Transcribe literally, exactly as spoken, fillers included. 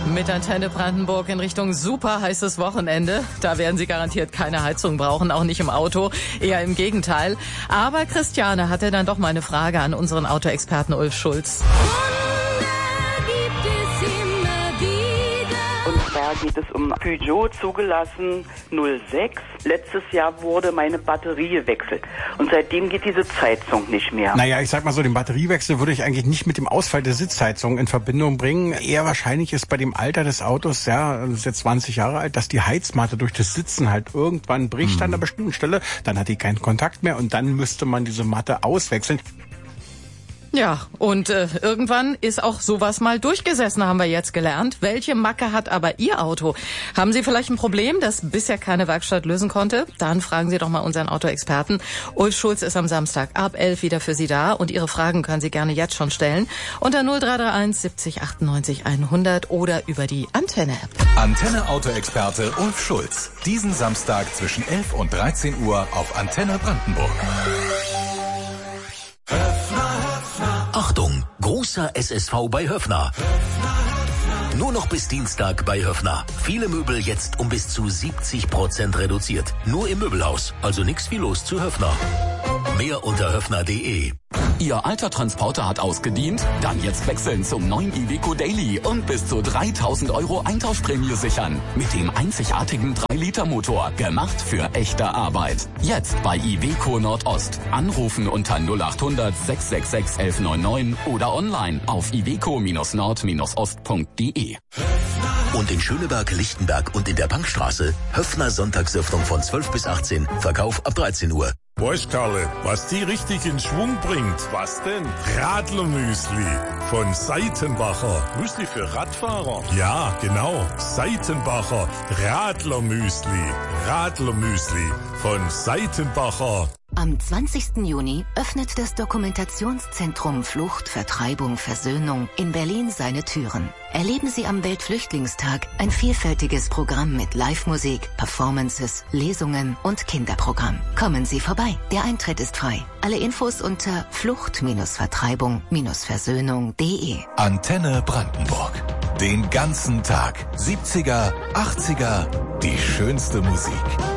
Mit Antenne Brandenburg in Richtung super heißes Wochenende. Da werden Sie garantiert keine Heizung brauchen, auch nicht im Auto, eher im Gegenteil. Aber Christiane hatte dann doch mal eine Frage an unseren Autoexperten Ulf Schulz. Und zwar geht es um Peugeot zugelassen null sechs. Letztes Jahr wurde meine Batterie gewechselt. Und seitdem geht diese Sitzheizung nicht mehr. Naja, ich sag mal so, den Batteriewechsel würde ich eigentlich nicht mit dem Ausfall der Sitzheizung in Verbindung bringen. Eher wahrscheinlich ist bei dem Alter des Autos, ja, das ist jetzt zwanzig Jahre alt, dass die Heizmatte durch das Sitzen halt irgendwann bricht mhm. an einer bestimmten Stelle. Dann hat die keinen Kontakt mehr und dann müsste man diese Matte auswechseln. Ja, und äh, irgendwann ist auch sowas mal durchgesessen, haben wir jetzt gelernt. Welche Macke hat aber Ihr Auto? Haben Sie vielleicht ein Problem, das bisher keine Werkstatt lösen konnte? Dann fragen Sie doch mal unseren Autoexperten. Ulf Schulz ist am Samstag ab elf wieder für Sie da und Ihre Fragen können Sie gerne jetzt schon stellen unter null drei drei eins siebzig achtundneunzig hundert oder über die Antenne-App. Antenne Autoexperte Ulf Schulz. Diesen Samstag zwischen elf und dreizehn Uhr auf Antenne Brandenburg. Achtung, großer S S V bei Höffner. Nur noch bis Dienstag bei Höffner. Viele Möbel jetzt um bis zu siebzig Prozent reduziert. Nur im Möbelhaus, also nix wie los zu Höffner. Mehr unter höffner punkt de. Ihr alter Transporter hat ausgedient? Dann jetzt wechseln zum neuen Iveco Daily und bis zu dreitausend Euro Eintauschprämie sichern. Mit dem einzigartigen drei Liter Motor. Gemacht für echte Arbeit. Jetzt bei Iveco Nordost. Anrufen unter null acht hundert sechs sechs sechs elf neun neun oder online auf iveco nord ost punkt de. Und in Schöneberg, Lichtenberg und in der Bankstraße Höffner Sonntagsöffnung von zwölf bis achtzehn. Verkauf ab dreizehn Uhr. Weißt Karle, was die richtig in Schwung bringt? Was denn? Radlermüsli von Seitenbacher. Müsli für Radfahrer? Ja, genau. Seitenbacher Radlermüsli. Radlermüsli von Seitenbacher. Am zwanzigsten Juni öffnet das Dokumentationszentrum Flucht, Vertreibung, Versöhnung in Berlin seine Türen. Erleben Sie am Weltflüchtlingstag ein vielfältiges Programm mit Live-Musik, Performances, Lesungen und Kinderprogramm. Kommen Sie vorbei. Der Eintritt ist frei. Alle Infos unter flucht Vertreibung Versöhnung punkt de. Antenne Brandenburg. Den ganzen Tag. siebziger, achtziger, die schönste Musik.